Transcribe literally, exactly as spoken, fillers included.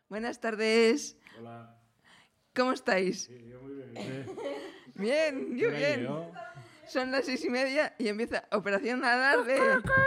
Buenas tardes. Hola. ¿Cómo estáis? Sí, yo muy bien. ¿Eh? Bien, yo ¿Qué bien. yo? Son las seis y media y empieza Operación Alarde.